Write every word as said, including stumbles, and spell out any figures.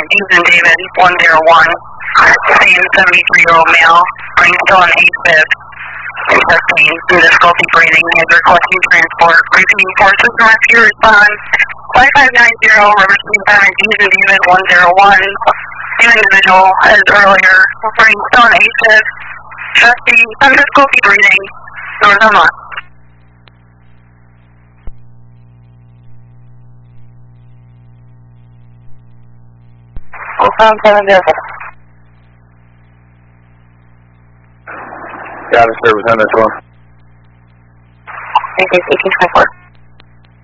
Houston David, one zero one. Same seventy-three-year-old male, brain still on AFib. Chest pain and difficulty breathing. Is requesting transport. Repeating four system rescue response. five five nine zero, Riverside Center, Houston David, one zero one. Same individual as earlier, brain still on AFib. Chest pain, some difficulty breathing. North Vermont. Found seven zero. Got it, service on this one. Thank you, eighteen twenty-four.